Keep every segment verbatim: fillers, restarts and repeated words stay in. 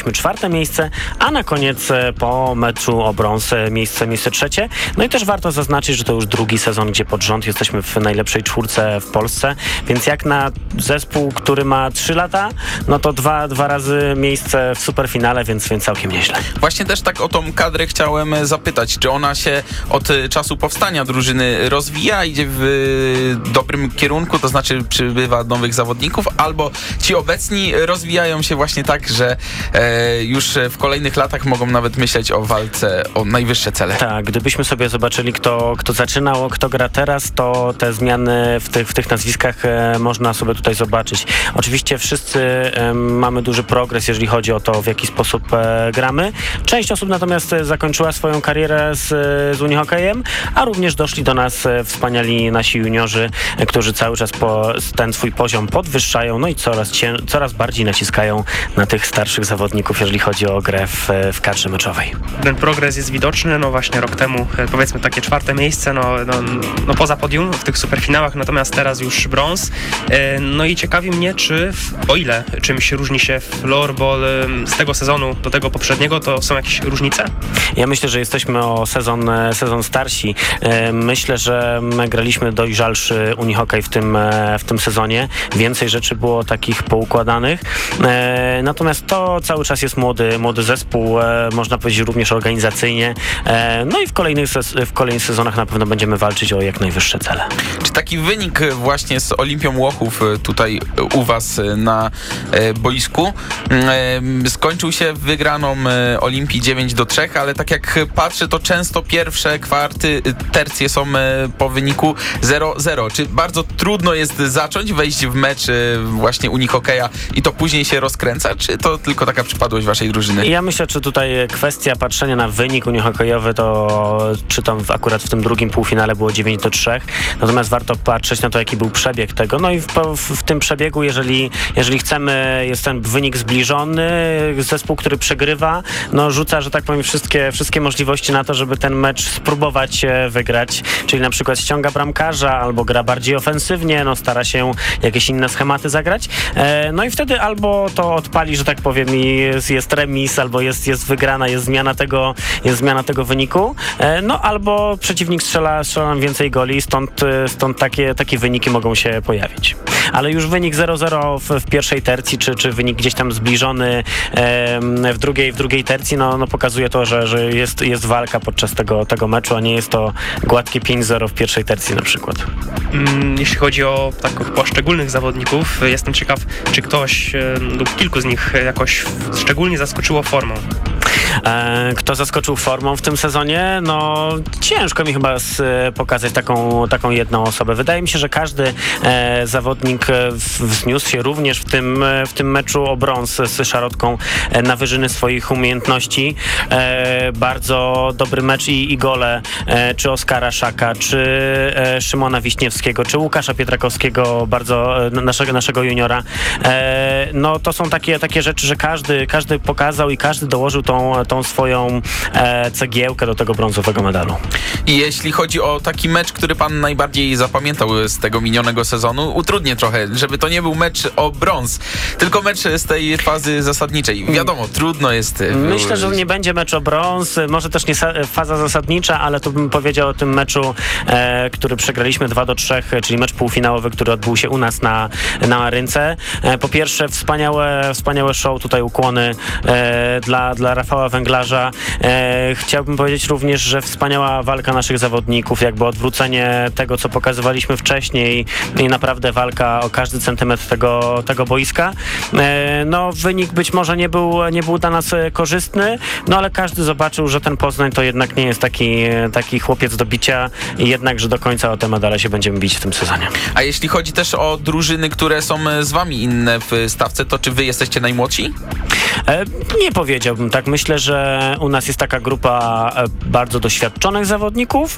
czwarte miejsce, a na koniec po meczu o brąz miejsce, miejsce trzecie. No i też warto zaznaczyć, że to już drugi sezon, gdzie pod rząd jesteśmy w najlepszej czwórce w Polsce, więc jak na zespół, który ma trzy lata, no to dwa, dwa razy miejsce w superfinale, więc, więc całkiem nieźle. Właśnie też tak o tą kadrę chciałem zapytać, czy ona się od czasu powstania drużyny rozwija, idzie w dobrym kierunku, to znaczy przybywa nowych zawodników, albo ci obecni rozwijają się właśnie tak, że e, już w kolejnych latach mogą nawet myśleć o walce o najwyższe cele. Tak, gdybyśmy sobie zobaczyli, kto, kto zaczynał, kto gra teraz, to te zmiany w tych, w tych nazwiskach e, można sobie tutaj zobaczyć. Oczywiście wszyscy e, mamy duży progres, jeżeli chodzi o to, w jaki sposób e, gramy. Część osób natomiast zakończyła swoją karierę z, z unihokejem, a również doszli do nas e, wspaniali nasi juniorzy, e, którzy cały czas po, ten swój poziom podwyższają, no i coraz, cię, coraz bardziej naciskają na tych starszych zawodników, jeżeli chodzi o grę w, w kadrze meczowej. Ten progres jest widoczny, no właśnie rok temu powiedzmy takie czwarte miejsce, no, no, no poza podium w tych superfinałach, natomiast teraz już brąz. No i ciekawi mnie, czy o ile czymś różni się floorball z tego sezonu do tego poprzedniego, to są jakieś różnice? Ja myślę, że jesteśmy o sezon, sezon starsi. Myślę, że my graliśmy dojrzalszy unihokej w tym, w tym sezonie. Więcej rzeczy było takich poukładanych. Natomiast to cały czas jest młody, młody zespół, można powiedzieć również organizacyjnie. No i w kolejnych, w kolejnych sezonach na pewno będziemy walczyć o jak najwyższe cele. Czy taki wynik właśnie z Olimpią Łochów tutaj u was na boisku skończył się wygraną Olimpii dziewięć do trzech, ale tak jak patrzę, to często pierwsze kwarty, tercje są po wyniku zero zero. Czy bardzo trudno jest zacząć, wejść w mecz właśnie unihokeja i to później się rozkręca, czy to tylko taka przypadłość waszej drużyny? Ja myślę, czy tutaj kwestia patrzenia na wynik unihokejowy, to czy tam w, akurat w tym drugim półfinale było dziewięć do trzech, natomiast warto patrzeć na to, jaki był przebieg tego. No i w, w, w tym przebiegu, jeżeli, jeżeli chcemy, jest ten wynik zbliżony, zespół, który przegrywa, no rzuca, że tak powiem, wszystkie, wszystkie możliwości na to, żeby ten mecz spróbować wygrać, czyli na przykład ściąga bramkarza albo gra bardziej ofensywnie, no stara się jakieś inne schematy zagrać. E, no i wtedy albo to odpali, że tak powiem, i jest, jest remis, albo jest, jest wygrana, jest zmiana tego, jest zmiana tego wyniku, e, no albo przeciwnik strzela, strzela nam więcej goli, stąd, stąd takie, takie wyniki mogą się pojawić. Ale już wynik zero zero w, w pierwszej tercji, czy, czy wynik gdzieś tam zbliżony e, w drugiej, w drugiej tercji, no, no pokazuje to, że, że jest, jest walka podczas tego, tego meczu, a nie jest to gładkie pięć zero w pierwszej tercji na przykład. Jeśli chodzi o tak poszczególnych zawodników, jestem ciekaw, czy ktoś lub kilku z nich jakoś szczególnie zaskoczyło formą. E, kto zaskoczył formą w tym sezonie? No ciężko mi chyba z, pokazać taką, taką jedną osobę. Wydaje mi się, że każdy e, zawodnik wzniósł się również w tym, w tym meczu o brąz z Szarotką e, na wyżyny swoich umiejętności. E, bardzo dobry mecz i, i gole, e, czy Oskara Szaka, czy e, Szymona Wiśniewskiego, czy Łukasza Pietrakowskiego, bardzo e, naszego, naszego juniora. E, no to są takie, takie rzeczy, że każdy, każdy pokazał i każdy dołożył tą, tą swoją e, cegiełkę do tego brązowego medalu. I jeśli chodzi o taki mecz, który pan najbardziej zapamiętał z tego minionego sezonu, utrudnię trochę, żeby to nie był mecz o brąz, tylko mecz z tej fazy zasadniczej. Wiadomo, trudno jest... Myślę, że nie będzie mecz o brąz, może też nie faza zasadnicza, ale tu bym powiedział o tym meczu, e, który przegraliśmy dwa do trzech, czyli mecz półfinałowy, który odbył się u nas na, na Marynce. E, po pierwsze, wspaniałe, wspaniałe show, tutaj ukłony e, dla, dla Rafała Węglarza. E, chciałbym powiedzieć również, że wspaniała walka naszych zawodników, jakby odwrócenie tego, co pokazywaliśmy wcześniej i naprawdę walka o każdy centymetr tego, tego boiska. E, no, wynik być może nie był, nie był dla nas korzystny, no ale każdy zobaczył, że ten Poznań to jednak nie jest taki, taki chłopiec do bicia i jednak, że do końca o te medale się będziemy bić w tym sezonie. A jeśli chodzi też o drużyny, które są z wami inne w stawce, to czy wy jesteście najmłodsi? E, nie powiedziałbym tak. Myślę, że u nas jest taka grupa e, bardzo doświadczonych zawodników.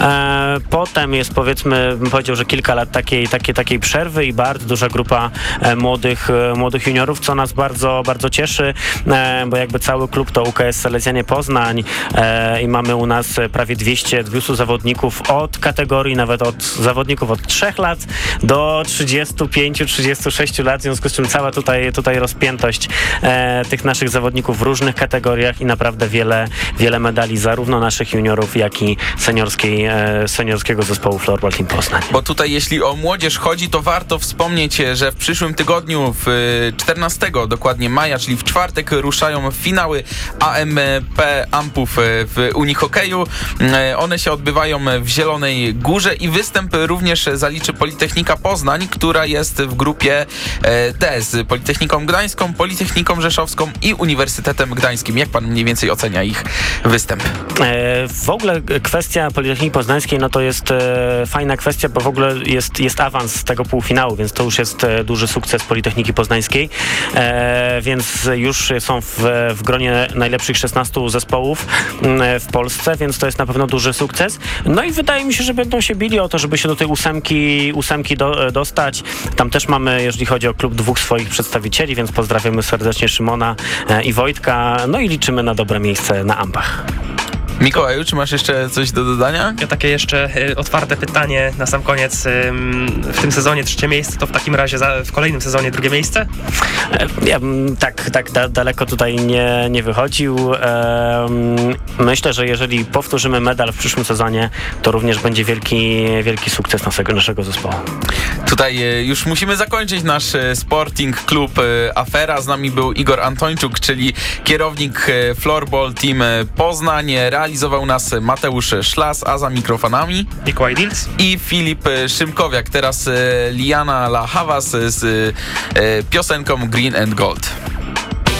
E, potem jest, powiedzmy, bym powiedział, że kilka lat takiej, takiej, takiej przerwy i bardzo duża grupa e, młodych, e, młodych juniorów, co nas bardzo, bardzo cieszy, e, bo jakby cały klub to U K S Salezjanie Poznań e, i mamy u nas prawie dwieście zawodników od kategorii, nawet od zawodników od trzech lat do trzydziestu pięciu trzydziestu sześciu lat, w związku z czym cała tutaj, tutaj rozpiętość e, tych naszych zawodników w różnych kategoriach i naprawdę wiele, wiele medali zarówno naszych juniorów, jak i seniorskiej, e, seniorskiego zespołu Floorball Team Poznań. Bo tutaj jeśli o młodzież chodzi, to warto wspomnieć, że w przyszłym tygodniu, w czternastego dokładnie maja, czyli w czwartek, ruszają finały A M P Ampów w unihokeju. One się odbywają w Zielonej Górze i występ również zaliczy Politechnika Poznań, która jest w grupie D z Politechniką Gdańską, Politechniką Rzeszowską i Uniwersytetem Gdańskim. Jak pan mniej więcej ocenia ich występ? E, w ogóle kwestia Politechniki Poznańskiej, no to jest e, fajna kwestia, bo w ogóle jest, jest awans z tego półfinału, więc to już jest e, duży sukces Politechniki Poznańskiej, e, więc już są w, w gronie najlepszych szesnastu zespołów m, w Polsce, więc to jest na pewno duży sukces. No i wydaje mi się, że będą się bili o to, żeby się do tej ósemki, ósemki do, dostać. Tam też mamy, jeżeli chodzi o klub, dwóch swoich przedstawicieli, więc pozdrawiamy serdecznie Szymona e, i Wojtka, no i liczymy na dobre miejsce na Ampach. Mikołaju, czy masz jeszcze coś do dodania? Ja takie jeszcze y, otwarte pytanie na sam koniec. Y, w tym sezonie trzecie miejsce, to w takim razie za, w kolejnym sezonie drugie miejsce? E, ja bym tak, tak da, daleko tutaj nie, nie wychodził. E, myślę, że jeżeli powtórzymy medal w przyszłym sezonie, to również będzie wielki, wielki sukces naszego, naszego zespołu. Tutaj e, już musimy zakończyć nasz e, Sporting Klub e, Afera. Z nami był Igor Antończuk, czyli kierownik e, Floorball Team Poznań. Realizował nas Mateusz Szlas, a za mikrofonami Mikołaj Dilc i Filip Szymkowiak. Teraz e, Liana La Havas z e, piosenką Green and Gold.